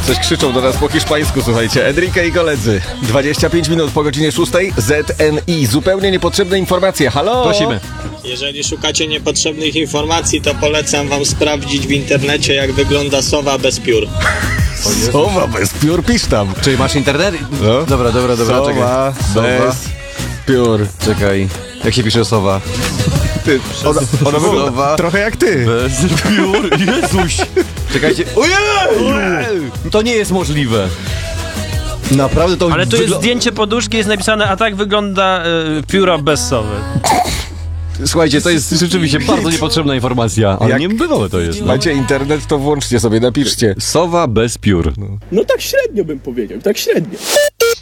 Coś krzyczą do nas po hiszpańsku, słuchajcie. Enrique i koledzy. 25 minut po godzinie 6. ZNI. Zupełnie niepotrzebne informacje. Halo? Prosimy. Jeżeli szukacie niepotrzebnych informacji, to polecam wam sprawdzić w internecie, jak wygląda sowa bez piór. Sowa bez piór, pisz tam. Czy masz internet? No. Dobra, czekaj. Sowa bez piór. Czekaj. Jak się pisze sowa? Ty, ona wygląda Sowa. trochę jak ty. Bez piór. Jezuś. Czekajcie. Ojej! To nie jest możliwe. Naprawdę to Ale tu jest zdjęcie poduszki, jest napisane, a tak wygląda pióra bez sowy. Słuchajcie, to jest rzeczywiście bardzo niepotrzebna informacja. Ale Jak- niebywałe to jest. No. Macie internet, to włączcie sobie, napiszcie. Sowa bez piór. No tak średnio bym powiedział, tak średnio.